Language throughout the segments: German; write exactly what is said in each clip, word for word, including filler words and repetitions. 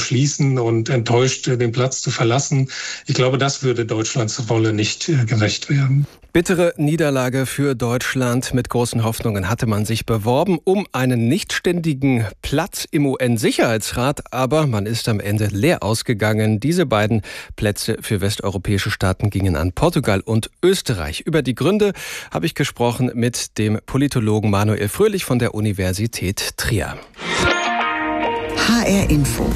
verschließen und enttäuscht den Platz zu verlassen. Ich glaube, das würde Deutschlands Rolle nicht gerecht werden. Bittere Niederlage für Deutschland. Mit großen Hoffnungen hatte man sich beworben um einen nichtständigen Platz im U N-Sicherheitsrat, aber man ist am Ende leer ausgegangen. Diese beiden Plätze für westeuropäische Staaten gingen an Portugal und Österreich. Über die Gründe habe ich gesprochen mit dem Politologen Manuel Fröhlich von der Universität Trier. H R Info.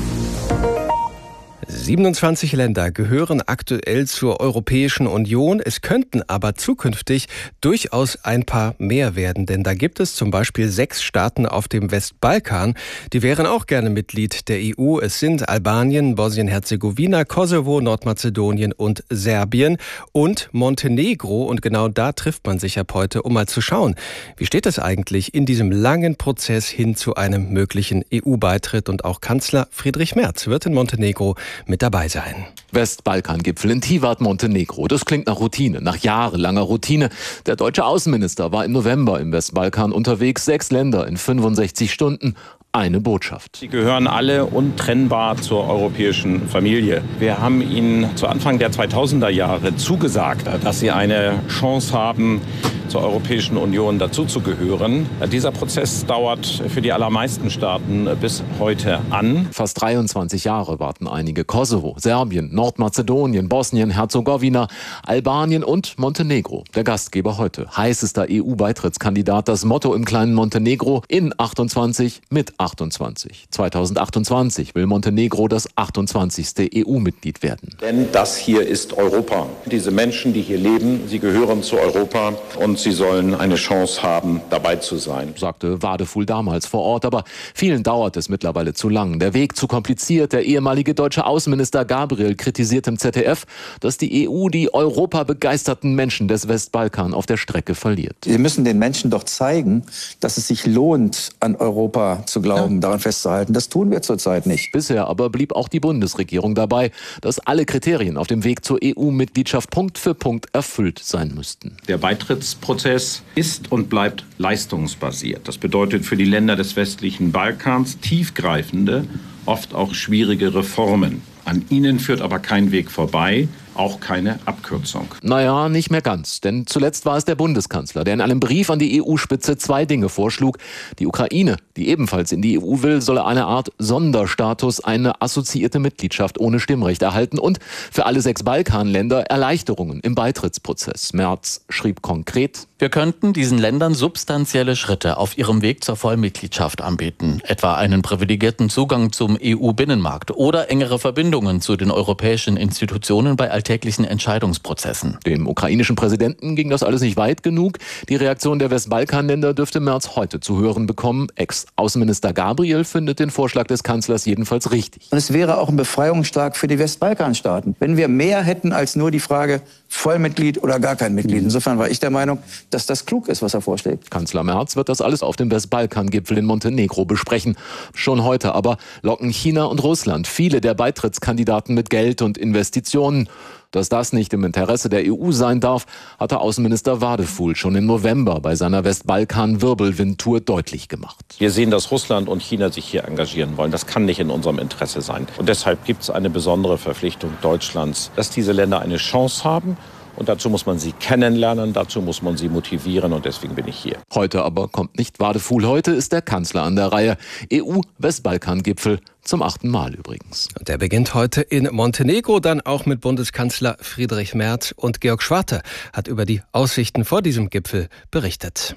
siebenundzwanzig Länder gehören aktuell zur Europäischen Union. Es könnten aber zukünftig durchaus ein paar mehr werden, denn da gibt es zum Beispiel sechs Staaten auf dem Westbalkan, die wären auch gerne Mitglied der E U. Es sind Albanien, Bosnien-Herzegowina, Kosovo, Nordmazedonien und Serbien und Montenegro. Und genau da trifft man sich ab heute, um mal zu schauen, wie steht es eigentlich in diesem langen Prozess hin zu einem möglichen E U-Beitritt. Und auch Kanzler Friedrich Merz wird in Montenegro mit dabei sein. Westbalkan-Gipfel in Tivat, Montenegro. Das klingt nach Routine, nach jahrelanger Routine. Der deutsche Außenminister war im November im Westbalkan unterwegs. Sechs Länder in fünfundsechzig Stunden. Eine Botschaft. Sie gehören alle untrennbar zur europäischen Familie. Wir haben Ihnen zu Anfang der zweitausender Jahre zugesagt, dass Sie eine Chance haben, zur Europäischen Union dazuzugehören. Dieser Prozess dauert für die allermeisten Staaten bis heute an. Fast dreiundzwanzig Jahre warten einige. Kosovo, Serbien, Nordmazedonien, Bosnien, Herzegowina, Albanien und Montenegro. Der Gastgeber heute. Heißester E U-Beitrittskandidat. Das Motto im kleinen Montenegro: in achtundzwanzig mit achtundzwanzig. zweitausendachtundzwanzig will Montenegro das achtundzwanzigste E U-Mitglied werden. Denn das hier ist Europa. Diese Menschen, die hier leben, sie gehören zu Europa und sie sollen eine Chance haben, dabei zu sein, sagte Wadefuhl damals vor Ort. Aber vielen dauert es mittlerweile zu lang. Der Weg zu kompliziert. Der ehemalige deutsche Außenminister Gabriel kritisiert im Z D F, dass die E U die europabegeisterten Menschen des Westbalkan auf der Strecke verliert. Wir müssen den Menschen doch zeigen, dass es sich lohnt, an Europa zu glauben, ja. daran festzuhalten. Das tun wir zurzeit nicht. Bisher aber blieb auch die Bundesregierung dabei, dass alle Kriterien auf dem Weg zur E U-Mitgliedschaft Punkt für Punkt erfüllt sein müssten. Der Beitrittsprozess ist und bleibt leistungsbasiert. Das bedeutet für die Länder des westlichen Balkans tiefgreifende, oft auch schwierige Reformen. An ihnen führt aber kein Weg vorbei, auch keine Abkürzung. Naja, nicht mehr ganz. Denn zuletzt war es der Bundeskanzler, der in einem Brief an die E U-Spitze zwei Dinge vorschlug. Die Ukraine, die ebenfalls in die E U will, solle eine Art Sonderstatus, eine assoziierte Mitgliedschaft ohne Stimmrecht erhalten und für alle sechs Balkanländer Erleichterungen im Beitrittsprozess. Merz schrieb konkret: Wir könnten diesen Ländern substanzielle Schritte auf ihrem Weg zur Vollmitgliedschaft anbieten, etwa einen privilegierten Zugang zum E U-Binnenmarkt oder engere Verbindungen zu den europäischen Institutionen bei alltäglichen Entscheidungsprozessen. Dem ukrainischen Präsidenten ging das alles nicht weit genug. Die Reaktion der Westbalkanländer dürfte Merz heute zu hören bekommen. Ex-Außenminister Gabriel findet den Vorschlag des Kanzlers jedenfalls richtig. Und es wäre auch ein Befreiungsschlag für die Westbalkanstaaten, wenn wir mehr hätten als nur die Frage Vollmitglied oder gar kein Mitglied. Insofern war ich der Meinung, dass das klug ist, was er vorschlägt. Kanzler Merz wird das alles auf dem Westbalkan-Gipfel in Montenegro besprechen. Schon heute aber locken China und Russland viele der Beitrittskandidaten mit Geld und Investitionen. Dass das nicht im Interesse der E U sein darf, hatte Außenminister Wadefuhl schon im November bei seiner Westbalkan-Wirbelwind-Tour deutlich gemacht. Wir sehen, dass Russland und China sich hier engagieren wollen. Das kann nicht in unserem Interesse sein. Und deshalb gibt es eine besondere Verpflichtung Deutschlands, dass diese Länder eine Chance haben. Und dazu muss man sie kennenlernen, dazu muss man sie motivieren und deswegen bin ich hier. Heute aber kommt nicht Wadefuhl, heute ist der Kanzler an der Reihe. E U-Westbalkan-Gipfel zum achten Mal übrigens. Und der beginnt heute in Montenegro, dann auch mit Bundeskanzler Friedrich Merz, und Georg Schwarte hat über die Aussichten vor diesem Gipfel berichtet.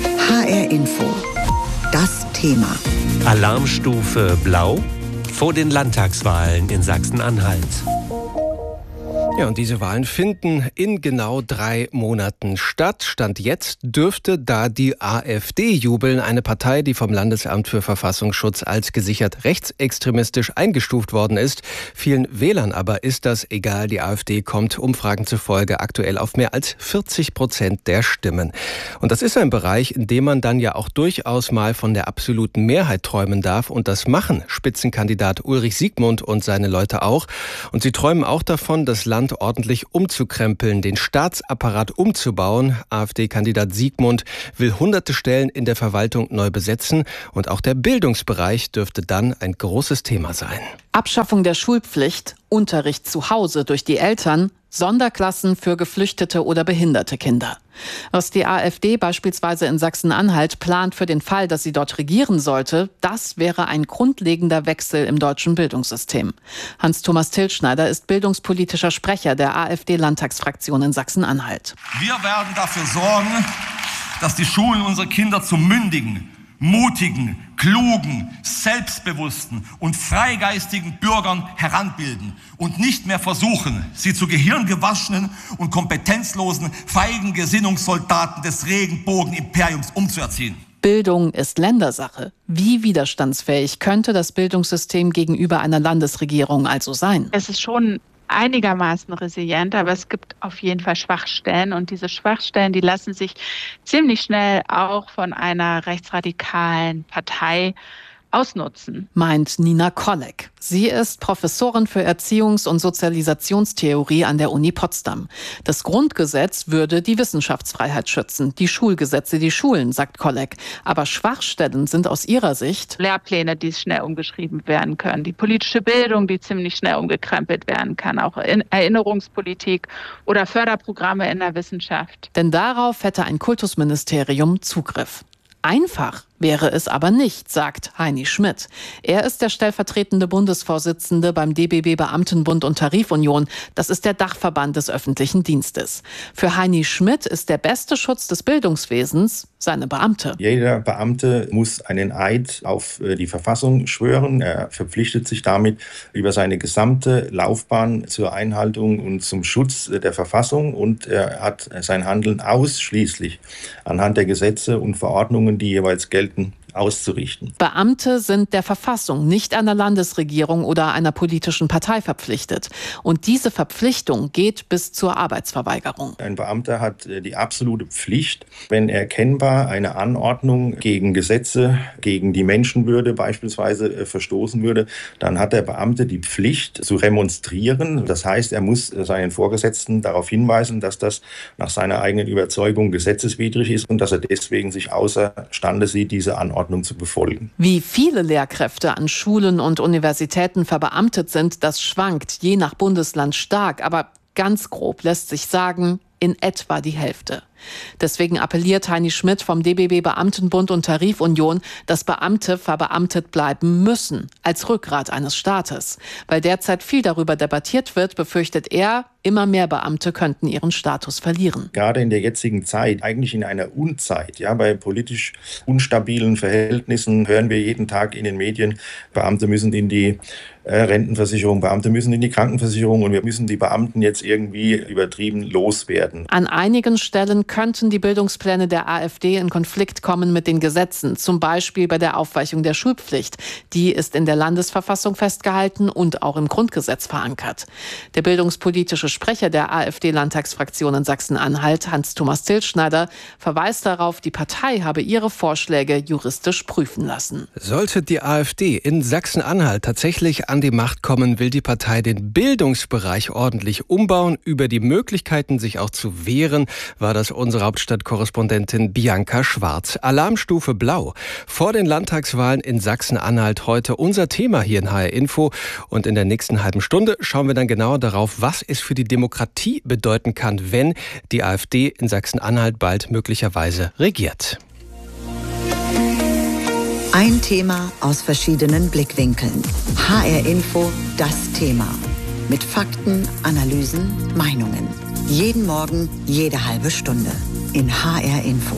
H R Info. Das Thema. Alarmstufe Blau vor den Landtagswahlen in Sachsen-Anhalt. Ja, und diese Wahlen finden in genau drei Monaten statt. Stand jetzt dürfte da die AfD jubeln, eine Partei, die vom Landesamt für Verfassungsschutz als gesichert rechtsextremistisch eingestuft worden ist. Vielen Wählern aber ist das egal. Die AfD kommt Umfragen zufolge aktuell auf mehr als vierzig Prozent der Stimmen. Und das ist ein Bereich, in dem man dann ja auch durchaus mal von der absoluten Mehrheit träumen darf. Und das machen Spitzenkandidat Ulrich Siegmund und seine Leute auch. Und sie träumen auch davon, das Land Land ordentlich umzukrempeln, den Staatsapparat umzubauen. AfD-Kandidat Siegmund will hunderte Stellen in der Verwaltung neu besetzen und auch der Bildungsbereich dürfte dann ein großes Thema sein. Abschaffung der Schulpflicht, Unterricht zu Hause durch die Eltern, Sonderklassen für geflüchtete oder behinderte Kinder. Was die AfD beispielsweise in Sachsen-Anhalt plant für den Fall, dass sie dort regieren sollte, das wäre ein grundlegender Wechsel im deutschen Bildungssystem. Hans-Thomas Tilschneider ist bildungspolitischer Sprecher der AfD-Landtagsfraktion in Sachsen-Anhalt. Wir werden dafür sorgen, dass die Schulen unsere Kinder zu mündigen, mutigen, klugen, selbstbewussten und freigeistigen Bürgern heranbilden und nicht mehr versuchen, sie zu gehirngewaschenen und kompetenzlosen, feigen Gesinnungssoldaten des Regenbogenimperiums umzuerziehen. Bildung ist Ländersache. Wie widerstandsfähig könnte das Bildungssystem gegenüber einer Landesregierung also sein? Es ist schon einigermaßen resilient, aber es gibt auf jeden Fall Schwachstellen und diese Schwachstellen, die lassen sich ziemlich schnell auch von einer rechtsradikalen Partei ausnutzen. Meint Nina Kolleg. Sie ist Professorin für Erziehungs- und Sozialisationstheorie an der Uni Potsdam. Das Grundgesetz würde die Wissenschaftsfreiheit schützen, die Schulgesetze die Schulen, sagt Kolleg. Aber Schwachstellen sind aus ihrer Sicht Lehrpläne, die schnell umgeschrieben werden können, die politische Bildung, die ziemlich schnell umgekrempelt werden kann, auch Erinnerungspolitik oder Förderprogramme in der Wissenschaft. Denn darauf hätte ein Kultusministerium Zugriff. Einfach wäre es aber nicht, sagt Heini Schmidt. Er ist der stellvertretende Bundesvorsitzende beim D B B Beamtenbund und Tarifunion. Das ist der Dachverband des öffentlichen Dienstes. Für Heini Schmidt ist der beste Schutz des Bildungswesens seine Beamte. Jeder Beamte muss einen Eid auf die Verfassung schwören. Er verpflichtet sich damit über seine gesamte Laufbahn zur Einhaltung und zum Schutz der Verfassung und er hat sein Handeln ausschließlich anhand der Gesetze und Verordnungen, die jeweils gelten, auszurichten. Beamte sind der Verfassung, nicht einer Landesregierung oder einer politischen Partei verpflichtet. Und diese Verpflichtung geht bis zur Arbeitsverweigerung. Ein Beamter hat die absolute Pflicht, wenn erkennbar eine Anordnung gegen Gesetze, gegen die Menschenwürde beispielsweise verstoßen würde, dann hat der Beamte die Pflicht zu remonstrieren. Das heißt, er muss seinen Vorgesetzten darauf hinweisen, dass das nach seiner eigenen Überzeugung gesetzeswidrig ist und dass er deswegen sich außerstande sieht, diese Anordnung zu befolgen. Wie viele Lehrkräfte an Schulen und Universitäten verbeamtet sind, das schwankt je nach Bundesland stark, aber ganz grob lässt sich sagen, in etwa die Hälfte. Deswegen appelliert Heini Schmidt vom D B B Beamtenbund und Tarifunion, dass Beamte verbeamtet bleiben müssen, als Rückgrat eines Staates. Weil derzeit viel darüber debattiert wird, befürchtet er, immer mehr Beamte könnten ihren Status verlieren. Gerade in der jetzigen Zeit, eigentlich in einer Unzeit, ja, bei politisch unstabilen Verhältnissen hören wir jeden Tag in den Medien, Beamte müssen in die äh, Rentenversicherung, Beamte müssen in die Krankenversicherung und wir müssen die Beamten jetzt irgendwie übertrieben loswerden. An einigen Stellen könnten die Bildungspläne der AfD in Konflikt kommen mit den Gesetzen, zum Beispiel bei der Aufweichung der Schulpflicht. Die ist in der Landesverfassung festgehalten und auch im Grundgesetz verankert. Der bildungspolitische Sprecher der AfD-Landtagsfraktion in Sachsen-Anhalt, Hans-Thomas Tilschneider, verweist darauf, die Partei habe ihre Vorschläge juristisch prüfen lassen. Sollte die AfD in Sachsen-Anhalt tatsächlich an die Macht kommen, will die Partei den Bildungsbereich ordentlich umbauen. Über die Möglichkeiten, sich auch zu wehren, war das unsere Hauptstadtkorrespondentin Bianca Schwarz. Alarmstufe Blau. Vor den Landtagswahlen in Sachsen-Anhalt heute unser Thema hier in H R Info. Und in der nächsten halben Stunde schauen wir dann genauer darauf, was es für die Demokratie bedeuten kann, wenn die AfD in Sachsen-Anhalt bald möglicherweise regiert. Ein Thema aus verschiedenen Blickwinkeln. H R Info, das Thema. Mit Fakten, Analysen, Meinungen. Jeden Morgen, jede halbe Stunde. In H R Info.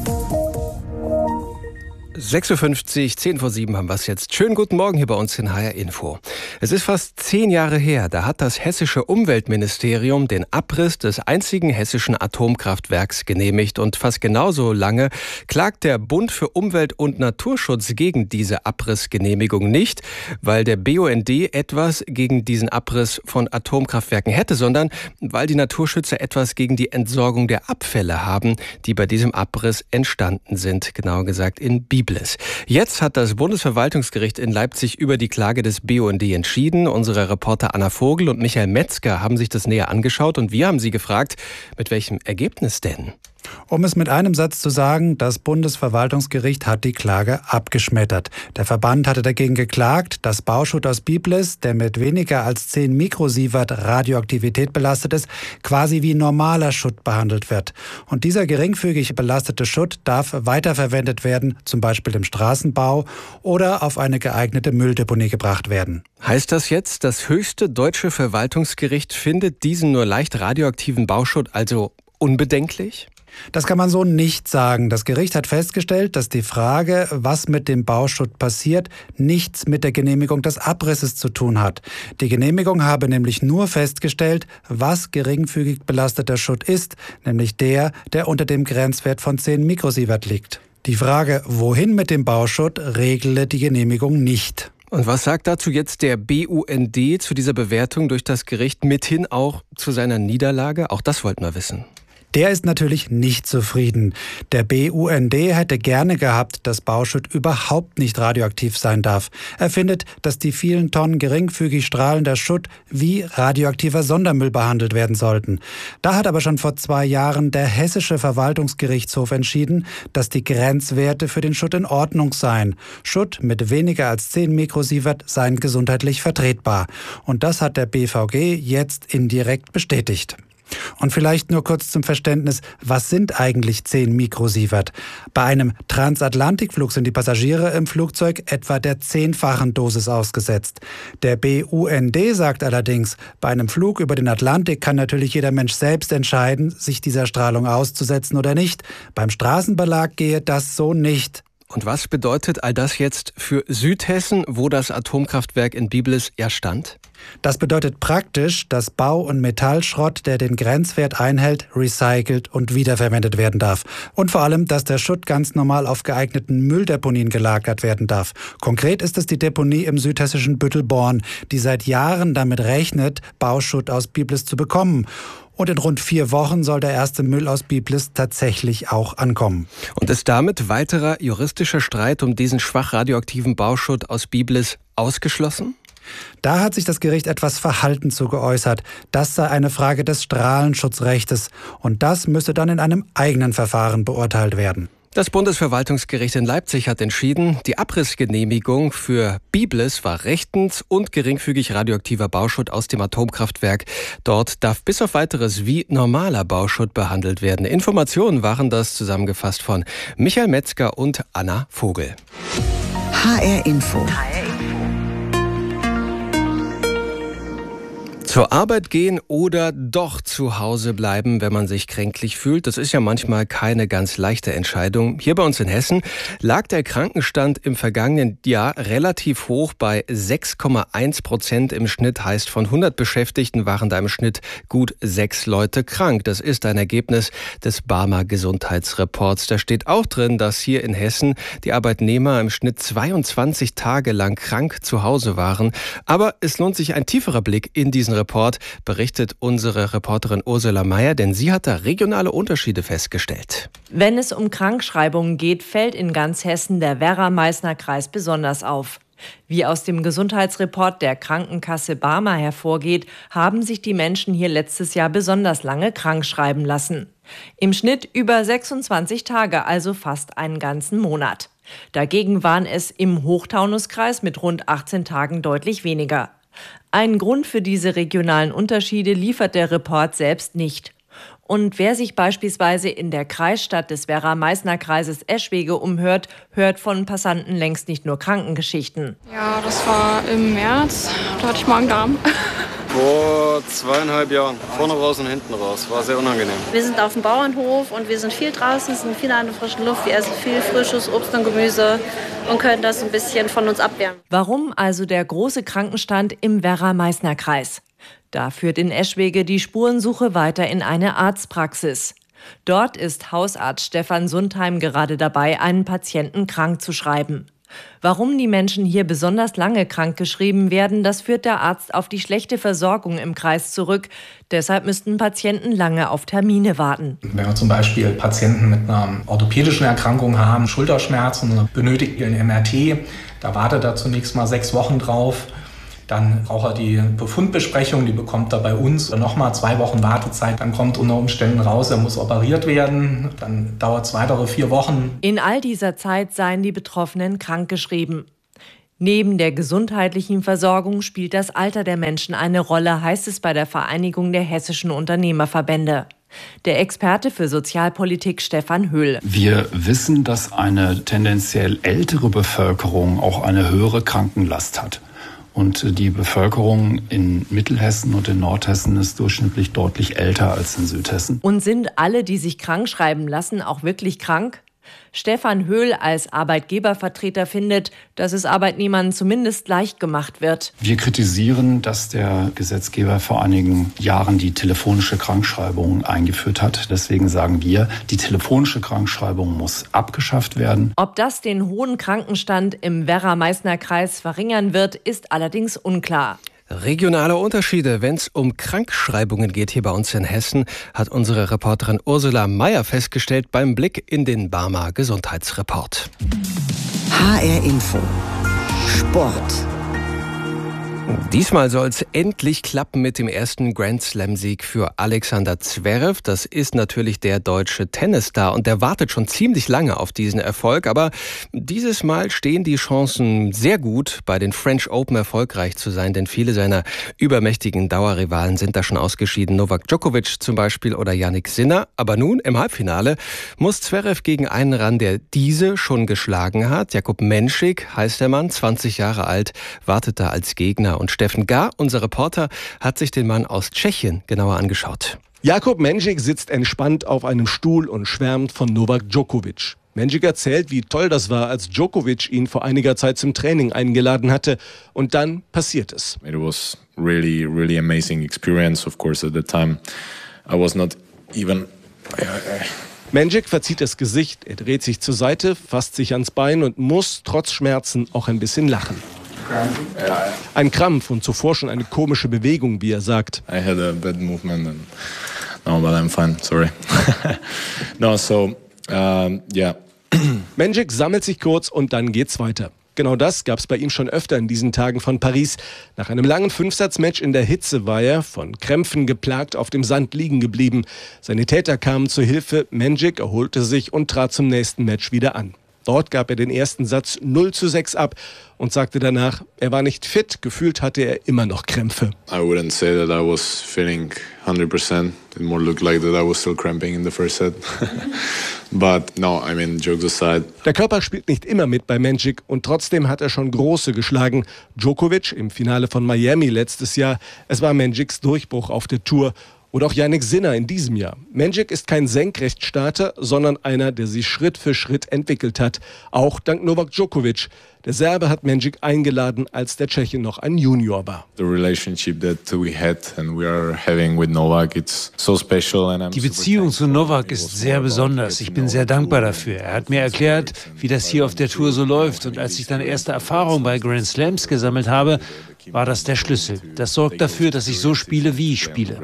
sechs Uhr fünfzig, zehn vor sieben haben wir es jetzt. Schönen guten Morgen hier bei uns in H R Info. Es ist fast zehn Jahre her, da hat das hessische Umweltministerium den Abriss des einzigen hessischen Atomkraftwerks genehmigt. Und fast genauso lange klagt der Bund für Umwelt und Naturschutz gegen diese Abrissgenehmigung nicht, weil der B U N D etwas gegen diesen Abriss von Atomkraftwerken hätte, sondern weil die Naturschützer etwas gegen die Entsorgung der Abfälle haben, die bei diesem Abriss entstanden sind, genauer gesagt in Biblis. Jetzt hat das Bundesverwaltungsgericht in Leipzig über die Klage des B U N D entschieden. entschieden. Unsere Reporter Anna Vogel und Michael Metzger haben sich das näher angeschaut und wir haben sie gefragt, mit welchem Ergebnis denn? Um es mit einem Satz zu sagen, das Bundesverwaltungsgericht hat die Klage abgeschmettert. Der Verband hatte dagegen geklagt, dass Bauschutt aus Biblis, der mit weniger als zehn Mikrosievert Radioaktivität belastet ist, quasi wie normaler Schutt behandelt wird. Und dieser geringfügig belastete Schutt darf weiterverwendet werden, zum Beispiel im Straßenbau oder auf eine geeignete Mülldeponie gebracht werden. Heißt das jetzt, das höchste deutsche Verwaltungsgericht findet diesen nur leicht radioaktiven Bauschutt also unbedenklich? Das kann man so nicht sagen. Das Gericht hat festgestellt, dass die Frage, was mit dem Bauschutt passiert, nichts mit der Genehmigung des Abrisses zu tun hat. Die Genehmigung habe nämlich nur festgestellt, was geringfügig belasteter Schutt ist, nämlich der, der unter dem Grenzwert von zehn Mikrosievert liegt. Die Frage, wohin mit dem Bauschutt, regle die Genehmigung nicht. Und was sagt dazu jetzt der B U N D zu dieser Bewertung durch das Gericht, mithin auch zu seiner Niederlage? Auch das wollten wir wissen. Der ist natürlich nicht zufrieden. Der B U N D hätte gerne gehabt, dass Bauschutt überhaupt nicht radioaktiv sein darf. Er findet, dass die vielen Tonnen geringfügig strahlender Schutt wie radioaktiver Sondermüll behandelt werden sollten. Da hat aber schon vor zwei Jahren der Hessische Verwaltungsgerichtshof entschieden, dass die Grenzwerte für den Schutt in Ordnung seien. Schutt mit weniger als zehn Mikrosievert seien gesundheitlich vertretbar. Und das hat der B V G jetzt indirekt bestätigt. Und vielleicht nur kurz zum Verständnis, was sind eigentlich zehn Mikrosievert? Bei einem Transatlantikflug sind die Passagiere im Flugzeug etwa der zehnfachen Dosis ausgesetzt. Der B U N D sagt allerdings, bei einem Flug über den Atlantik kann natürlich jeder Mensch selbst entscheiden, sich dieser Strahlung auszusetzen oder nicht. Beim Straßenbelag gehe das so nicht. Und was bedeutet all das jetzt für Südhessen, wo das Atomkraftwerk in Biblis ja stand? Das bedeutet praktisch, dass Bau- und Metallschrott, der den Grenzwert einhält, recycelt und wiederverwendet werden darf. Und vor allem, dass der Schutt ganz normal auf geeigneten Mülldeponien gelagert werden darf. Konkret ist es die Deponie im südhessischen Büttelborn, die seit Jahren damit rechnet, Bauschutt aus Biblis zu bekommen. Und in rund vier Wochen soll der erste Müll aus Biblis tatsächlich auch ankommen. Und ist damit weiterer juristischer Streit um diesen schwach radioaktiven Bauschutt aus Biblis ausgeschlossen? Da hat sich das Gericht etwas verhalten zu geäußert. Das sei eine Frage des Strahlenschutzrechtes. Und das müsse dann in einem eigenen Verfahren beurteilt werden. Das Bundesverwaltungsgericht in Leipzig hat entschieden, die Abrissgenehmigung für Biblis war rechtens und geringfügig radioaktiver Bauschutt aus dem Atomkraftwerk. Dort darf bis auf Weiteres wie normaler Bauschutt behandelt werden. Informationen waren das zusammengefasst von Michael Metzger und Anna Vogel. H R Info. Zur Arbeit gehen oder doch zu Hause bleiben, wenn man sich kränklich fühlt, das ist ja manchmal keine ganz leichte Entscheidung. Hier bei uns in Hessen lag der Krankenstand im vergangenen Jahr relativ hoch bei sechs Komma eins Prozent im Schnitt. Heißt, von hundert Beschäftigten waren da im Schnitt gut sechs Leute krank. Das ist ein Ergebnis des Barmer Gesundheitsreports. Da steht auch drin, dass hier in Hessen die Arbeitnehmer im Schnitt zweiundzwanzig Tage lang krank zu Hause waren. Aber es lohnt sich ein tieferer Blick in diesen Report. Report berichtet unsere Reporterin Ursula Meyer, denn sie hat da regionale Unterschiede festgestellt. Wenn es um Krankschreibungen geht, fällt in ganz Hessen der Werra-Meißner-Kreis besonders auf. Wie aus dem Gesundheitsreport der Krankenkasse Barmer hervorgeht, haben sich die Menschen hier letztes Jahr besonders lange krank schreiben lassen. Im Schnitt über sechsundzwanzig Tage, also fast einen ganzen Monat. Dagegen waren es im Hochtaunuskreis mit rund achtzehn Tagen deutlich weniger. Einen Grund für diese regionalen Unterschiede liefert der Report selbst nicht. Und wer sich beispielsweise in der Kreisstadt des Werra-Meißner-Kreises Eschwege umhört, hört von Passanten längst nicht nur Krankengeschichten. Ja, das war im März, da hatte ich Magen-Darm. Vor zweieinhalb Jahren, vorne raus und hinten raus, war sehr unangenehm. Wir sind auf dem Bauernhof und wir sind viel draußen, sind viel an der frischen Luft, wir essen viel frisches Obst und Gemüse und können das ein bisschen von uns abwehren. Warum also der große Krankenstand im Werra-Meißner-Kreis? Da führt in Eschwege die Spurensuche weiter in eine Arztpraxis. Dort ist Hausarzt Stefan Sundheim gerade dabei, einen Patienten krank zu schreiben. Warum die Menschen hier besonders lange krankgeschrieben werden, das führt der Arzt auf die schlechte Versorgung im Kreis zurück. Deshalb müssten Patienten lange auf Termine warten. Wenn wir zum Beispiel Patienten mit einer orthopädischen Erkrankung haben, Schulterschmerzen, benötigen ein M R T, da wartet er zunächst mal sechs Wochen drauf. Dann braucht er die Befundbesprechung, die bekommt er bei uns. Nochmal zwei Wochen Wartezeit, dann kommt unter Umständen raus, er muss operiert werden. Dann dauert es weitere vier Wochen. In all dieser Zeit seien die Betroffenen krankgeschrieben. Neben der gesundheitlichen Versorgung spielt das Alter der Menschen eine Rolle, heißt es bei der Vereinigung der hessischen Unternehmerverbände. Der Experte für Sozialpolitik Stefan Höhl. Wir wissen, dass eine tendenziell ältere Bevölkerung auch eine höhere Krankenlast hat. Und die Bevölkerung in Mittelhessen und in Nordhessen ist durchschnittlich deutlich älter als in Südhessen. Und sind alle, die sich krank schreiben lassen, auch wirklich krank? Stefan Höhl als Arbeitgebervertreter findet, dass es Arbeitnehmern zumindest leicht gemacht wird. Wir kritisieren, dass der Gesetzgeber vor einigen Jahren die telefonische Krankschreibung eingeführt hat. Deswegen sagen wir, die telefonische Krankschreibung muss abgeschafft werden. Ob das den hohen Krankenstand im Werra-Meißner-Kreis verringern wird, ist allerdings unklar. Regionale Unterschiede, wenn es um Krankschreibungen geht hier bei uns in Hessen, hat unsere Reporterin Ursula Meyer festgestellt beim Blick in den Barmer Gesundheitsreport. H R Info. Sport. Diesmal soll es endlich klappen mit dem ersten Grand-Slam-Sieg für Alexander Zverev. Das ist natürlich der deutsche Tennisstar und der wartet schon ziemlich lange auf diesen Erfolg. Aber dieses Mal stehen die Chancen sehr gut, bei den French Open erfolgreich zu sein, denn viele seiner übermächtigen Dauerrivalen sind da schon ausgeschieden. Novak Djokovic zum Beispiel oder Jannik Sinner. Aber nun im Halbfinale muss Zverev gegen einen ran, der diese schon geschlagen hat. Jakub Menšík heißt der Mann, zwanzig Jahre alt, wartet da als Gegner. Und Steffen Gar, unser Reporter, hat sich den Mann aus Tschechien genauer angeschaut. Jakub Menšík sitzt entspannt auf einem Stuhl und schwärmt von Novak Djokovic. Menšík erzählt, wie toll das war, als Djokovic ihn vor einiger Zeit zum Training eingeladen hatte. Und dann passiert es. It was really, really amazing experience. Of course, at the time, I was not even. Menšík verzieht das Gesicht, er dreht sich zur Seite, fasst sich ans Bein und muss trotz Schmerzen auch ein bisschen lachen. Ein Krampf und zuvor schon eine komische Bewegung, wie er sagt. I had a bad movement and no, but I'm fine. Sorry. no, so um, yeah. Menšík sammelt sich kurz und dann geht's weiter. Genau das gab es bei ihm schon öfter in diesen Tagen von Paris. Nach einem langen Fünfsatzmatch in der Hitze war er, von Krämpfen geplagt, auf dem Sand liegen geblieben. Seine Täter kamen zur Hilfe, Menšík erholte sich und trat zum nächsten Match wieder an. Dort gab er den ersten Satz null zu sechs ab und sagte danach, er war nicht fit, gefühlt hatte er immer noch Krämpfe. I wouldn't say that I was feeling one hundred percent. It more looked like that I was still cramping in the first set. But no, I mean, jokes aside. Der Körper spielt nicht immer mit bei Menšík und trotzdem hat er schon Große geschlagen. Djokovic im Finale von Miami letztes Jahr. Es war Menšíks Durchbruch auf der Tour. Oder auch Jannik Sinner in diesem Jahr. Menšík ist kein Senkrechtstarter, sondern einer, der sich Schritt für Schritt entwickelt hat. Auch dank Novak Djokovic. Der Serbe hat Menšík eingeladen, als der Tscheche noch ein Junior war. The relationship that we had and we are having with Novak, it's so special and I'm Die Beziehung zu Novak ist sehr besonders. Ich bin sehr dankbar dafür. Er hat mir erklärt, wie das hier auf der Tour so läuft. Und als ich dann erste Erfahrung bei Grand Slams gesammelt habe, war das der Schlüssel. Das sorgt dafür, dass ich so spiele, wie ich spiele.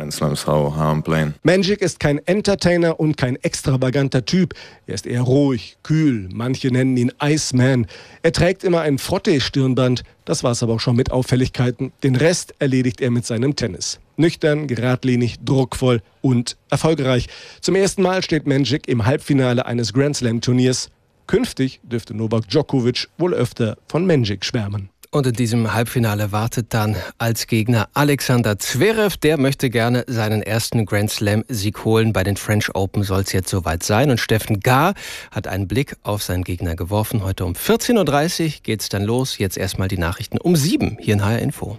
Menšík ist kein Entertainer und kein extravaganter Typ. Er ist eher ruhig, kühl. Manche nennen ihn Iceman. Er trägt immer ein Frottee-Stirnband. Das war's aber auch schon mit Auffälligkeiten. Den Rest erledigt er mit seinem Tennis. Nüchtern, geradlinig, druckvoll und erfolgreich. Zum ersten Mal steht Menšík im Halbfinale eines Grand Slam-Turniers. Künftig dürfte Novak Djokovic wohl öfter von Menšík schwärmen. Und in diesem Halbfinale wartet dann als Gegner Alexander Zverev. Der möchte gerne seinen ersten Grand-Slam-Sieg holen. Bei den French Open soll es jetzt soweit sein. Und Steffen Gar hat einen Blick auf seinen Gegner geworfen. Heute um vierzehn Uhr dreißig geht's dann los. Jetzt erstmal die Nachrichten um sieben hier in H R Info.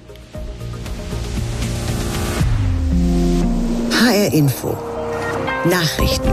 H R Info. Nachrichten.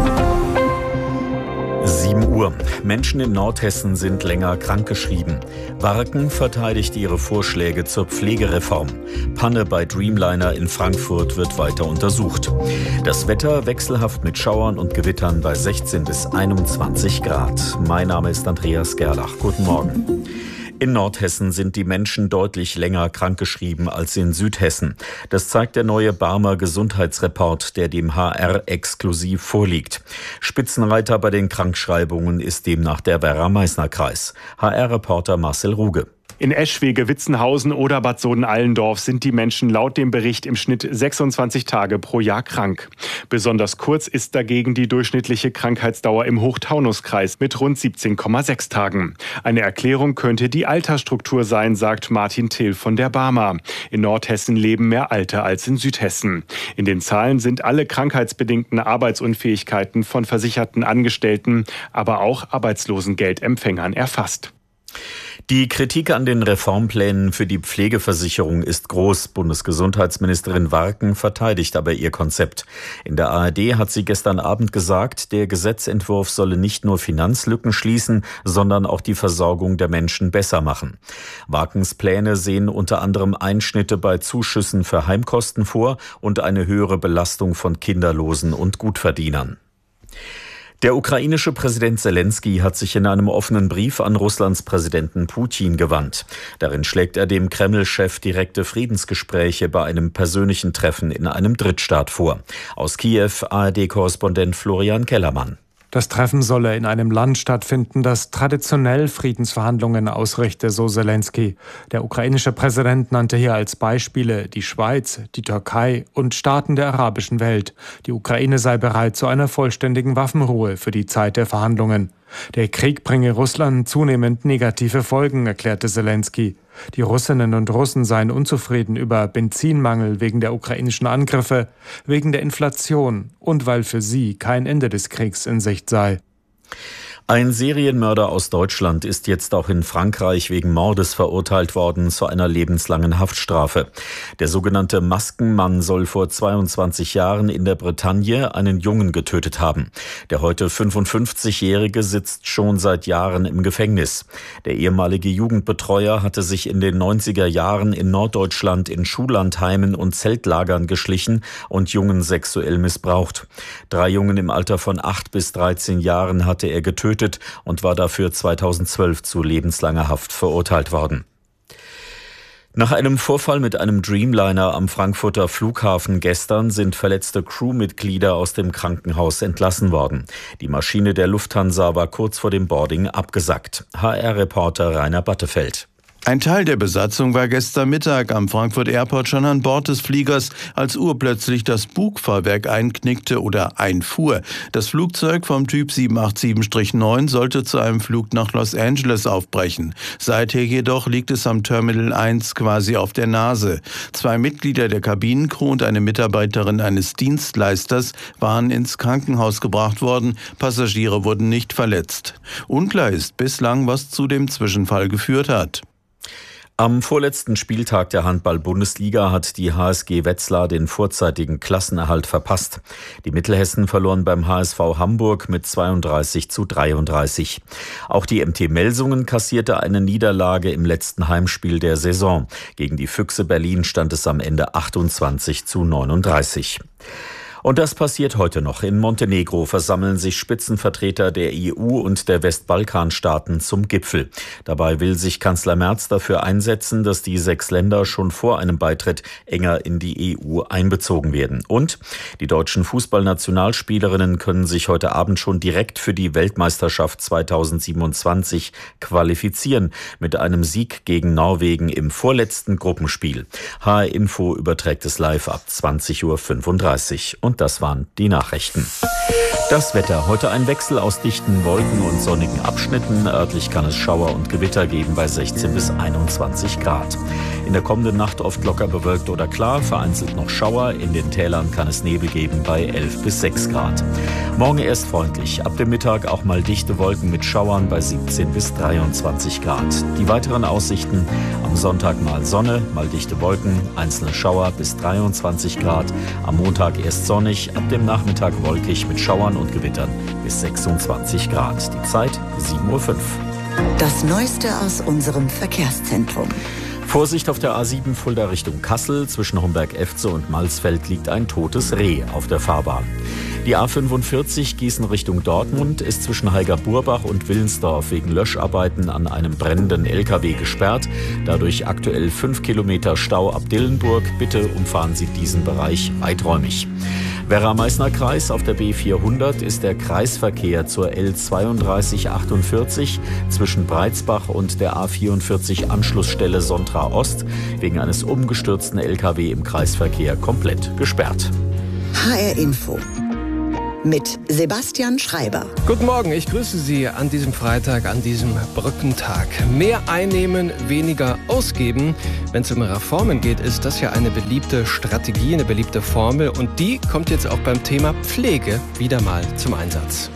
sieben Uhr. Menschen in Nordhessen sind länger krankgeschrieben. Warken verteidigt ihre Vorschläge zur Pflegereform. Panne bei Dreamliner in Frankfurt wird weiter untersucht. Das Wetter wechselhaft mit Schauern und Gewittern bei sechzehn bis einundzwanzig Grad. Mein Name ist Andreas Gerlach. Guten Morgen. In Nordhessen sind die Menschen deutlich länger krankgeschrieben als in Südhessen. Das zeigt der neue Barmer Gesundheitsreport, der dem H R exklusiv vorliegt. Spitzenreiter bei den Krankschreibungen ist demnach der Werra-Meißner-Kreis. H R-Reporter Marcel Ruge. In Eschwege, Witzenhausen oder Bad Soden-Allendorf sind die Menschen laut dem Bericht im Schnitt sechsundzwanzig Tage pro Jahr krank. Besonders kurz ist dagegen die durchschnittliche Krankheitsdauer im Hochtaunuskreis mit rund siebzehn Komma sechs Tagen. Eine Erklärung könnte die Altersstruktur sein, sagt Martin Thiel von der Barmer. In Nordhessen leben mehr Alte als in Südhessen. In den Zahlen sind alle krankheitsbedingten Arbeitsunfähigkeiten von versicherten Angestellten, aber auch Arbeitslosengeldempfängern erfasst. Die Kritik an den Reformplänen für die Pflegeversicherung ist groß. Bundesgesundheitsministerin Warken verteidigt aber ihr Konzept. In der A R D hat sie gestern Abend gesagt, der Gesetzentwurf solle nicht nur Finanzlücken schließen, sondern auch die Versorgung der Menschen besser machen. Warkens Pläne sehen unter anderem Einschnitte bei Zuschüssen für Heimkosten vor und eine höhere Belastung von Kinderlosen und Gutverdienern. Der ukrainische Präsident Selenskyj hat sich in einem offenen Brief an Russlands Präsidenten Putin gewandt. Darin schlägt er dem Kreml-Chef direkte Friedensgespräche bei einem persönlichen Treffen in einem Drittstaat vor. Aus Kiew A R D-Korrespondent Florian Kellermann. Das Treffen solle in einem Land stattfinden, das traditionell Friedensverhandlungen ausrichte, so Selenskyj. Der ukrainische Präsident nannte hier als Beispiele die Schweiz, die Türkei und Staaten der arabischen Welt. Die Ukraine sei bereit zu einer vollständigen Waffenruhe für die Zeit der Verhandlungen. Der Krieg bringe Russland zunehmend negative Folgen, erklärte Selenskyj. Die Russinnen und Russen seien unzufrieden über Benzinmangel wegen der ukrainischen Angriffe, wegen der Inflation und weil für sie kein Ende des Kriegs in Sicht sei. Ein Serienmörder aus Deutschland ist jetzt auch in Frankreich wegen Mordes verurteilt worden zu einer lebenslangen Haftstrafe. Der sogenannte Maskenmann soll vor zweiundzwanzig Jahren in der Bretagne einen Jungen getötet haben. Der heute fünfundfünfzigjährige sitzt schon seit Jahren im Gefängnis. Der ehemalige Jugendbetreuer hatte sich in den neunziger Jahren in Norddeutschland in Schullandheimen und Zeltlagern geschlichen und Jungen sexuell missbraucht. Drei Jungen im Alter von acht bis dreizehn Jahren hatte er getötet und war dafür zweitausendzwölf zu lebenslanger Haft verurteilt worden. Nach einem Vorfall mit einem Dreamliner am Frankfurter Flughafen gestern sind verletzte Crewmitglieder aus dem Krankenhaus entlassen worden. Die Maschine der Lufthansa war kurz vor dem Boarding abgesackt. H R-Reporter Rainer Battefeld. Ein Teil der Besatzung war gestern Mittag am Frankfurt Airport schon an Bord des Fliegers, als urplötzlich das Bugfahrwerk einknickte oder einfuhr. Das Flugzeug vom Typ sieben acht sieben neun sollte zu einem Flug nach Los Angeles aufbrechen. Seither jedoch liegt es am Terminal eins quasi auf der Nase. Zwei Mitglieder der Kabinencrew und eine Mitarbeiterin eines Dienstleisters waren ins Krankenhaus gebracht worden. Passagiere wurden nicht verletzt. Unklar ist bislang, was zu dem Zwischenfall geführt hat. Am vorletzten Spieltag der Handball-Bundesliga hat die H S G Wetzlar den vorzeitigen Klassenerhalt verpasst. Die Mittelhessen verloren beim H S V Hamburg mit zweiunddreißig zu dreiunddreißig. Auch die M T Melsungen kassierte eine Niederlage im letzten Heimspiel der Saison. Gegen die Füchse Berlin stand es am Ende achtundzwanzig zu neununddreißig. Und das passiert heute noch. In Montenegro versammeln sich Spitzenvertreter der E U und der Westbalkanstaaten zum Gipfel. Dabei will sich Kanzler Merz dafür einsetzen, dass die sechs Länder schon vor einem Beitritt enger in die E U einbezogen werden. Und die deutschen Fußballnationalspielerinnen können sich heute Abend schon direkt für die Weltmeisterschaft zweitausendsiebenundzwanzig qualifizieren mit einem Sieg gegen Norwegen im vorletzten Gruppenspiel. H R Info überträgt es live ab zwanzig Uhr fünfunddreißig. Und das waren die Nachrichten. Das Wetter. Heute ein Wechsel aus dichten Wolken und sonnigen Abschnitten. Örtlich kann es Schauer und Gewitter geben bei sechzehn bis einundzwanzig Grad. In der kommenden Nacht oft locker bewölkt oder klar, vereinzelt noch Schauer. In den Tälern kann es Nebel geben bei elf bis sechs Grad. Morgen erst freundlich. Ab dem Mittag auch mal dichte Wolken mit Schauern bei siebzehn bis dreiundzwanzig Grad. Die weiteren Aussichten: am Sonntag mal Sonne, mal dichte Wolken, einzelne Schauer bis dreiundzwanzig Grad. Am Montag erst sonnig, ab dem Nachmittag wolkig mit Schauern und Gewittern bis sechsundzwanzig Grad. Die Zeit sieben Uhr fünf. Das Neueste aus unserem Verkehrszentrum. Vorsicht auf der A sieben Fulda Richtung Kassel. Zwischen Homberg-Efze und Malsfeld liegt ein totes Reh auf der Fahrbahn. Die A fünfundvierzig Gießen Richtung Dortmund ist zwischen Heiger-Burbach und Willensdorf wegen Löscharbeiten an einem brennenden L K W gesperrt. Dadurch aktuell fünf Kilometer Stau ab Dillenburg. Bitte umfahren Sie diesen Bereich weiträumig. Werra-Meißner-Kreis auf der B vierhundert ist der Kreisverkehr zur L zweiunddreißig achtundvierzig zwischen Breitsbach und der A vierundvierzig Anschlussstelle Sontra Ost wegen eines umgestürzten L K W im Kreisverkehr komplett gesperrt. H R Info mit Sebastian Schreiber. Guten Morgen, ich grüße Sie an diesem Freitag, an diesem Brückentag. Mehr einnehmen, weniger ausgeben. Wenn es um Reformen geht, ist das ja eine beliebte Strategie, eine beliebte Formel. Und die kommt jetzt auch beim Thema Pflege wieder mal zum Einsatz.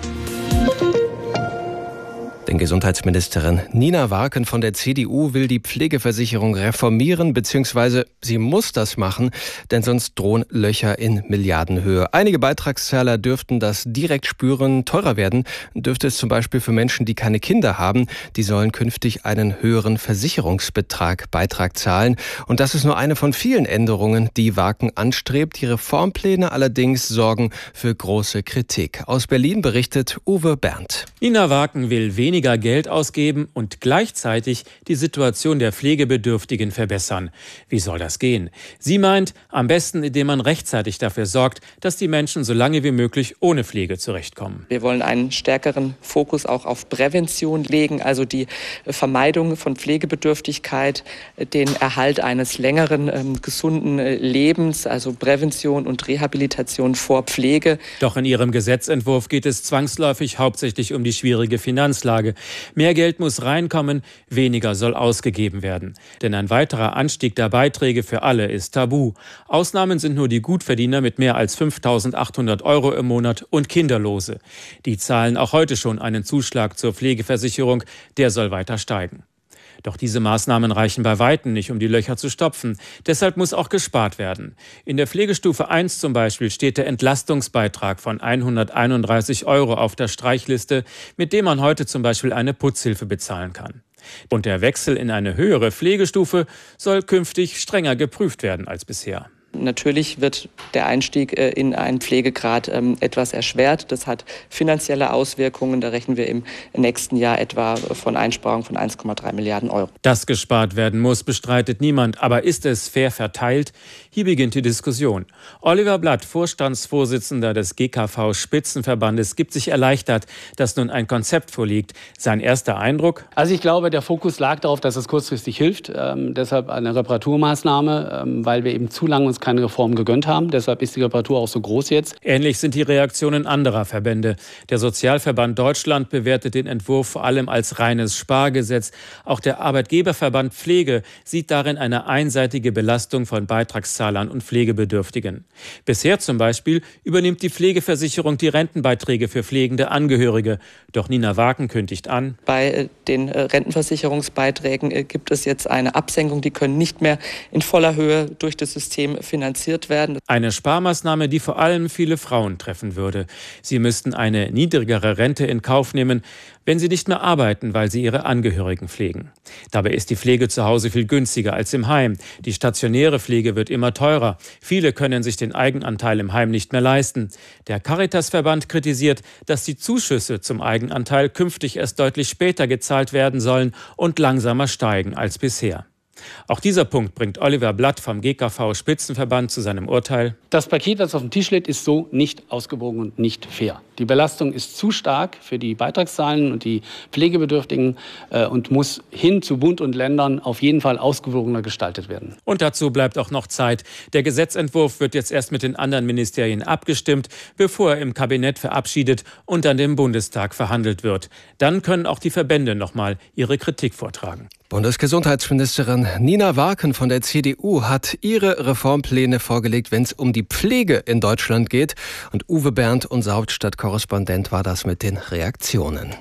Denn Gesundheitsministerin Nina Warken von der C D U will die Pflegeversicherung reformieren, beziehungsweise sie muss das machen, denn sonst drohen Löcher in Milliardenhöhe. Einige Beitragszahler dürften das direkt spüren. Teurer werden dürfte es zum Beispiel für Menschen, die keine Kinder haben. Die sollen künftig einen höheren Versicherungsbetrag Beitrag zahlen. Und das ist nur eine von vielen Änderungen, die Warken anstrebt. Die Reformpläne allerdings sorgen für große Kritik. Aus Berlin berichtet Uwe Berndt. Nina Warken will weniger Geld ausgeben und gleichzeitig die Situation der Pflegebedürftigen verbessern. Wie soll das gehen? Sie meint, am besten, indem man rechtzeitig dafür sorgt, dass die Menschen so lange wie möglich ohne Pflege zurechtkommen. Wir wollen einen stärkeren Fokus auch auf Prävention legen, also die Vermeidung von Pflegebedürftigkeit, den Erhalt eines längeren, ähm, gesunden Lebens, also Prävention und Rehabilitation vor Pflege. Doch in ihrem Gesetzentwurf geht es zwangsläufig hauptsächlich um die schwierige Finanzlage. Mehr Geld muss reinkommen, weniger soll ausgegeben werden. Denn ein weiterer Anstieg der Beiträge für alle ist tabu. Ausnahmen sind nur die Gutverdiener mit mehr als fünftausendachthundert Euro im Monat und Kinderlose. Die zahlen auch heute schon einen Zuschlag zur Pflegeversicherung, der soll weiter steigen. Doch diese Maßnahmen reichen bei Weitem nicht, um die Löcher zu stopfen. Deshalb muss auch gespart werden. In der Pflegestufe eins zum Beispiel steht der Entlastungsbeitrag von hunderteinunddreißig Euro auf der Streichliste, mit dem man heute zum Beispiel eine Putzhilfe bezahlen kann. Und der Wechsel in eine höhere Pflegestufe soll künftig strenger geprüft werden als bisher. Natürlich wird der Einstieg in einen Pflegegrad etwas erschwert. Das hat finanzielle Auswirkungen. Da rechnen wir im nächsten Jahr etwa von Einsparungen von eins Komma drei Milliarden Euro. Dass gespart werden muss, bestreitet niemand. Aber ist es fair verteilt? Hier beginnt die Diskussion. Oliver Blatt, Vorstandsvorsitzender des G K V-Spitzenverbandes, gibt sich erleichtert, dass nun ein Konzept vorliegt. Sein erster Eindruck? Also ich glaube, der Fokus lag darauf, dass es kurzfristig hilft. Ähm, deshalb eine Reparaturmaßnahme, ähm, weil wir eben zu lange uns keine Reform gegönnt haben. Deshalb ist die Reparatur auch so groß jetzt. Ähnlich sind die Reaktionen anderer Verbände. Der Sozialverband Deutschland bewertet den Entwurf vor allem als reines Spargesetz. Auch der Arbeitgeberverband Pflege sieht darin eine einseitige Belastung von Beitragszahlern und Pflegebedürftigen. Bisher zum Beispiel übernimmt die Pflegeversicherung die Rentenbeiträge für pflegende Angehörige. Doch Nina Warken kündigt an: Bei den Rentenversicherungsbeiträgen gibt es jetzt eine Absenkung. Die können nicht mehr in voller Höhe durch das System finanziert werden. Eine Sparmaßnahme, die vor allem viele Frauen treffen würde. Sie müssten eine niedrigere Rente in Kauf nehmen, wenn sie nicht mehr arbeiten, weil sie ihre Angehörigen pflegen. Dabei ist die Pflege zu Hause viel günstiger als im Heim. Die stationäre Pflege wird immer teurer. Viele können sich den Eigenanteil im Heim nicht mehr leisten. Der Caritasverband kritisiert, dass die Zuschüsse zum Eigenanteil künftig erst deutlich später gezahlt werden sollen und langsamer steigen als bisher. Auch dieser Punkt bringt Oliver Blatt vom G K V-Spitzenverband zu seinem Urteil: Das Paket, das auf dem Tisch liegt, ist so nicht ausgewogen und nicht fair. Die Belastung ist zu stark für die Beitragszahlen und die Pflegebedürftigen äh, und muss hin zu Bund und Ländern auf jeden Fall ausgewogener gestaltet werden. Und dazu bleibt auch noch Zeit. Der Gesetzentwurf wird jetzt erst mit den anderen Ministerien abgestimmt, bevor er im Kabinett verabschiedet und dann im Bundestag verhandelt wird. Dann können auch die Verbände noch mal ihre Kritik vortragen. Bundesgesundheitsministerin Nina Warken von der C D U hat ihre Reformpläne vorgelegt, wenn es um die Pflege in Deutschland geht. Und Uwe Berndt, unser Hauptstadtkorrespondent, war das mit den Reaktionen.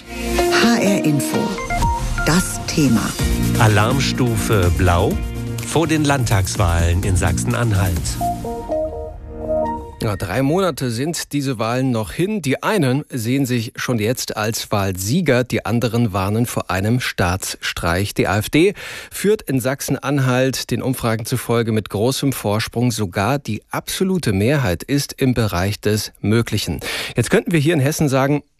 H R Info. Das Thema. Alarmstufe Blau vor den Landtagswahlen in Sachsen-Anhalt. Ja, drei Monate sind diese Wahlen noch hin. Die einen sehen sich schon jetzt als Wahlsieger, die anderen warnen vor einem Staatsstreich. Die AfD führt in Sachsen-Anhalt den Umfragen zufolge mit großem Vorsprung. Sogar die absolute Mehrheit ist im Bereich des Möglichen. Jetzt könnten wir hier in Hessen sagen,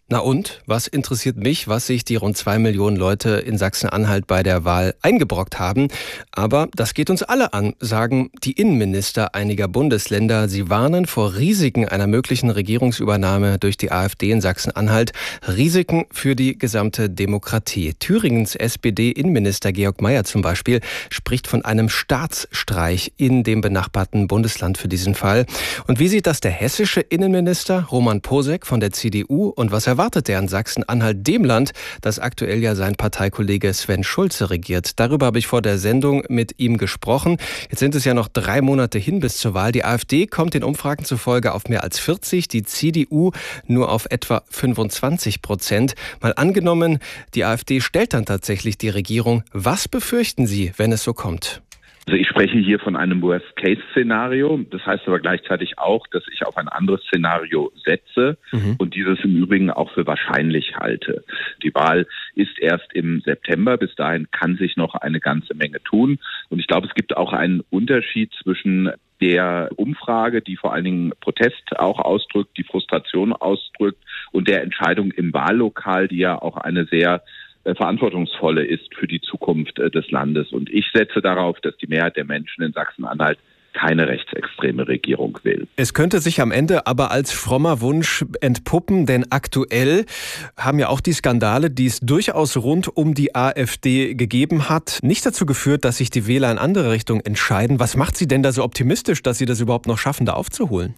Na und? Was interessiert mich, was sich die rund zwei Millionen Leute in Sachsen-Anhalt bei der Wahl eingebrockt haben? Aber das geht uns alle an, sagen die Innenminister einiger Bundesländer. Sie warnen vor Risiken einer möglichen Regierungsübernahme durch die AfD in Sachsen-Anhalt. Risiken für die gesamte Demokratie. Thüringens S P D-Innenminister Georg Mayer zum Beispiel spricht von einem Staatsstreich in dem benachbarten Bundesland für diesen Fall. Und wie sieht das der hessische Innenminister Roman Posek von der C D U und was erwartet er in Sachsen-Anhalt, dem Land, das aktuell ja sein Parteikollege Sven Schulze regiert? Darüber habe ich vor der Sendung mit ihm gesprochen. Jetzt sind es ja noch drei Monate hin bis zur Wahl. Die AfD kommt den Umfragen zufolge auf mehr als vierzig, die C D U nur auf etwa fünfundzwanzig Prozent. Mal angenommen, die AfD stellt dann tatsächlich die Regierung. Was befürchten Sie, wenn es so kommt? Also ich spreche hier von einem Worst-Case-Szenario. Das heißt aber gleichzeitig auch, dass ich auf ein anderes Szenario setze mhm. und dieses im Übrigen auch für wahrscheinlich halte. Die Wahl ist erst im September. Bis dahin kann sich noch eine ganze Menge tun. Und ich glaube, es gibt auch einen Unterschied zwischen der Umfrage, die vor allen Dingen Protest auch ausdrückt, die Frustration ausdrückt und der Entscheidung im Wahllokal, die ja auch eine sehr verantwortungsvolle ist für die Zukunft des Landes. Und ich setze darauf, dass die Mehrheit der Menschen in Sachsen-Anhalt keine rechtsextreme Regierung will. Es könnte sich am Ende aber als frommer Wunsch entpuppen, denn aktuell haben ja auch die Skandale, die es durchaus rund um die AfD gegeben hat, nicht dazu geführt, dass sich die Wähler in andere Richtungen entscheiden. Was macht Sie denn da so optimistisch, dass Sie das überhaupt noch schaffen, da aufzuholen?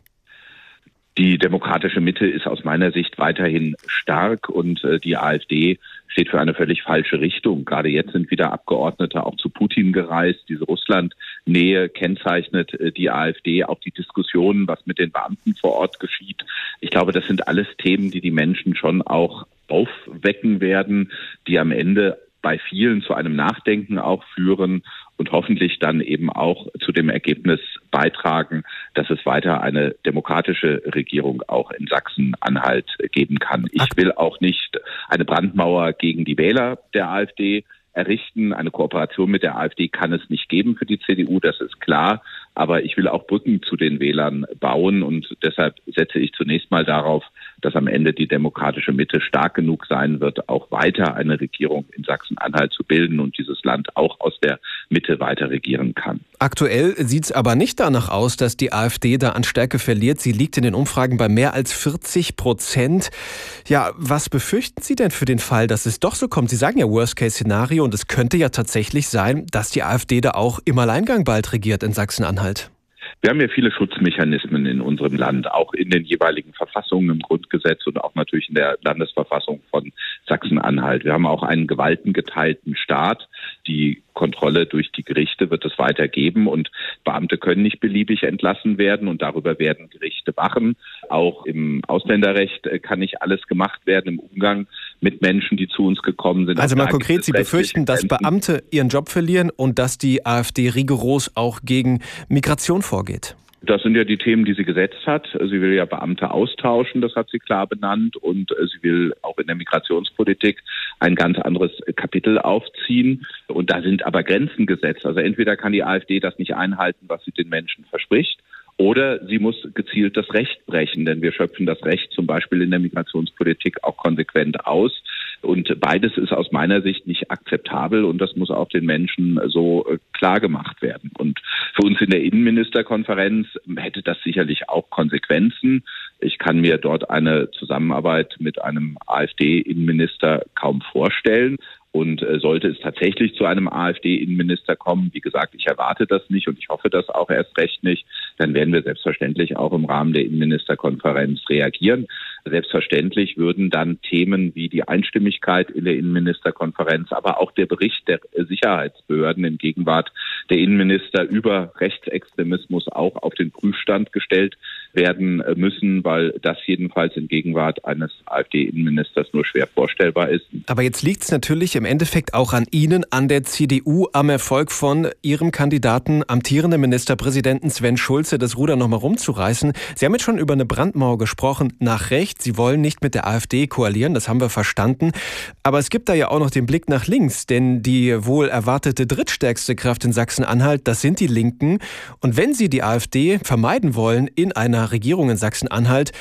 Die demokratische Mitte ist aus meiner Sicht weiterhin stark und äh, die AfD steht für eine völlig falsche Richtung. Gerade jetzt sind wieder Abgeordnete auch zu Putin gereist. Diese Russland-Nähe kennzeichnet äh, die AfD. Auch die Diskussionen, was mit den Beamten vor Ort geschieht. Ich glaube, das sind alles Themen, die die Menschen schon auch aufwecken werden, die am Ende bei vielen zu einem Nachdenken auch führen und hoffentlich dann eben auch zu dem Ergebnis beitragen, dass es weiter eine demokratische Regierung auch in Sachsen-Anhalt geben kann. Ich will auch nicht eine Brandmauer gegen die Wähler der AfD errichten. Eine Kooperation mit der AfD kann es nicht geben für die C D U, das ist klar. Aber ich will auch Brücken zu den Wählern bauen und deshalb setze ich zunächst mal darauf, dass am Ende die demokratische Mitte stark genug sein wird, auch weiter eine Regierung in Sachsen-Anhalt zu bilden und dieses Land auch aus der Mitte weiter regieren kann. Aktuell sieht es aber nicht danach aus, dass die AfD da an Stärke verliert. Sie liegt in den Umfragen bei mehr als vierzig Prozent. Ja, was befürchten Sie denn für den Fall, dass es doch so kommt? Sie sagen ja Worst-Case-Szenario und es könnte ja tatsächlich sein, dass die AfD da auch im Alleingang bald regiert in Sachsen-Anhalt. Wir haben ja viele Schutzmechanismen in unserem Land, auch in den jeweiligen Verfassungen im Grundgesetz und auch natürlich in der Landesverfassung von Sachsen-Anhalt. Wir haben auch einen gewaltengeteilten Staat. Die Kontrolle durch die Gerichte wird es weiter geben und Beamte können nicht beliebig entlassen werden und darüber werden Gerichte wachen. Auch im Ausländerrecht kann nicht alles gemacht werden im Umgang mit Menschen, die zu uns gekommen sind. Also mal konkret, Sie befürchten, dass Beamte ihren Job verlieren und dass die AfD rigoros auch gegen Migration vorgeht? Das sind ja die Themen, die sie gesetzt hat. Sie will ja Beamte austauschen, das hat sie klar benannt. Und sie will auch in der Migrationspolitik ein ganz anderes Kapitel aufziehen. Und da sind aber Grenzen gesetzt. Also entweder kann die AfD das nicht einhalten, was sie den Menschen verspricht, oder sie muss gezielt das Recht brechen, denn wir schöpfen das Recht zum Beispiel in der Migrationspolitik auch konsequent aus. Und beides ist aus meiner Sicht nicht akzeptabel und das muss auch den Menschen so klar gemacht werden. Und für uns in der Innenministerkonferenz hätte das sicherlich auch Konsequenzen. Ich kann mir dort eine Zusammenarbeit mit einem AfD-Innenminister kaum vorstellen. Und äh, sollte es tatsächlich zu einem AfD-Innenminister kommen, wie gesagt, ich erwarte das nicht und ich hoffe das auch erst recht nicht, dann werden wir selbstverständlich auch im Rahmen der Innenministerkonferenz reagieren. Selbstverständlich würden dann Themen wie die Einstimmigkeit in der Innenministerkonferenz, aber auch der Bericht der Sicherheitsbehörden in Gegenwart der Innenminister über Rechtsextremismus auch auf den Prüfstand gestellt werden müssen, weil das jedenfalls in Gegenwart eines AfD-Innenministers nur schwer vorstellbar ist. Aber jetzt liegt es natürlich im Endeffekt auch an Ihnen, an der C D U, am Erfolg von Ihrem Kandidaten, amtierenden Ministerpräsidenten Sven Schulze, das Ruder nochmal rumzureißen. Sie haben jetzt schon über eine Brandmauer gesprochen, nach rechts. Sie wollen nicht mit der AfD koalieren, das haben wir verstanden. Aber es gibt da ja auch noch den Blick nach links, denn die wohl erwartete drittstärkste Kraft in Sachsen-Anhalt, das sind die Linken. Und wenn Sie die AfD vermeiden wollen in einer Regierung in Sachsen-Anhalt,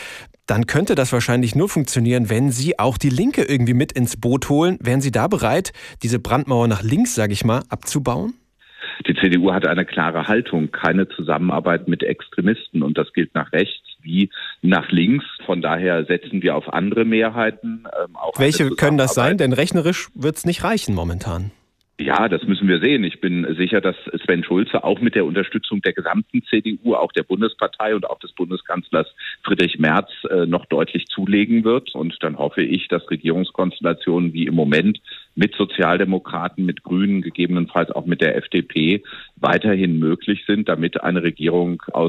dann könnte das wahrscheinlich nur funktionieren, wenn Sie auch die Linke irgendwie mit ins Boot holen. Wären Sie da bereit, diese Brandmauer nach links, sage ich mal, abzubauen? Die C D U hat eine klare Haltung, keine Zusammenarbeit mit Extremisten. Und das gilt nach rechts wie nach links. Von daher setzen wir auf andere Mehrheiten. Ähm, auch Welche können das sein? Denn rechnerisch wird es nicht reichen momentan. Ja, das müssen wir sehen. Ich bin sicher, dass Sven Schulze auch mit der Unterstützung der gesamten C D U, auch der Bundespartei und auch des Bundeskanzlers Friedrich Merz äh, noch deutlich zulegen wird. Und dann hoffe ich, dass Regierungskonstellationen wie im Moment mit Sozialdemokraten, mit Grünen, gegebenenfalls auch mit der F D P weiterhin möglich sind, damit eine Regierung aus